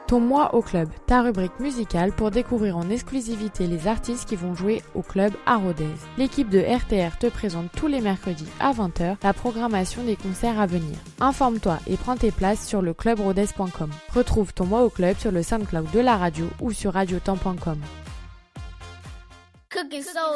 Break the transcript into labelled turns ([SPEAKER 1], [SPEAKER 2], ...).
[SPEAKER 1] Ton mois au club, ta rubrique musicale pour découvrir en exclusivité les artistes qui vont jouer au club à Rodez. L'équipe de RTR te présente tous les mercredis à 20h la programmation des concerts à venir. Informe-toi et prends tes places sur le clubrodez.com. Retrouve ton mois au club sur le SoundCloud de la radio ou sur radiotemps.com.
[SPEAKER 2] Cooking soul